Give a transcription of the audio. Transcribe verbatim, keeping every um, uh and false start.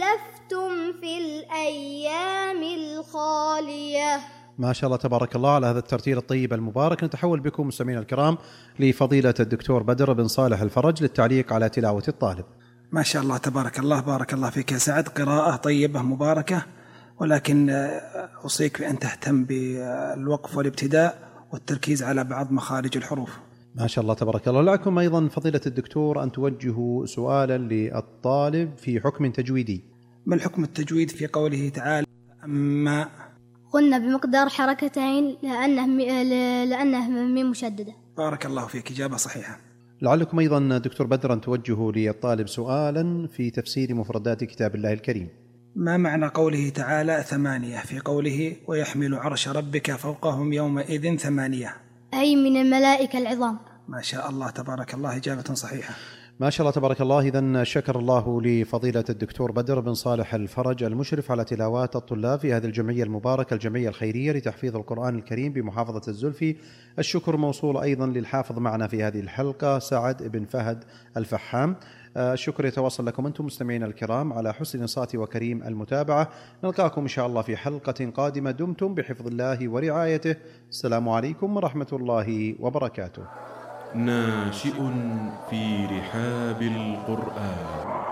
أسلفتم في الأيام الخالية. ما شاء الله تبارك الله على هذا الترتيل الطيب المبارك. نتحول بكم مستمعينا الكرام لفضيلة الدكتور بدر بن صالح الفرج للتعليق على تلاوة الطالب. ما شاء الله تبارك الله، بارك الله فيك يا سعد، قراءة طيبة مباركة، ولكن أوصيك بأن تهتم بالوقف والابتداء والتركيز على بعض مخارج الحروف. ما شاء الله تبارك الله. لكم أيضا فضيلة الدكتور أن توجهوا سؤالا للطالب في حكم تجويدي. ما الحكم التجويد في قوله تعالى أما قلنا بمقدار حركتين لأنه لأنه ميم مشددة. بارك الله فيك، إجابة صحيحة. لعلكم أيضا دكتور بدر أن توجهوا للطالب سؤالا في تفسير مفردات كتاب الله الكريم. ما معنى قوله تعالى ثمانية في قوله ويحمل عرش ربك فوقهم يومئذ ثمانية؟ أي من الملائكة العظام. ما شاء الله تبارك الله، إجابة صحيحة. ما شاء الله تبارك الله. إذن شكر الله لفضيلة الدكتور بدر بن صالح الفرج المشرف على تلاوات الطلاب في هذه الجمعية المباركة، الجمعية الخيرية لتحفيظ القرآن الكريم بمحافظة الزلفي. الشكر موصول أيضا للحافظ معنا في هذه الحلقة سعد بن فهد الفحام. الشكر يتواصل لكم أنتم مستمعين الكرام على حسن الإنصات وكريم المتابعة. نلقاكم إن شاء الله في حلقة قادمة، دمتم بحفظ الله ورعايته. السلام عليكم ورحمة الله وبركاته. ناشئ في رحاب القرآن.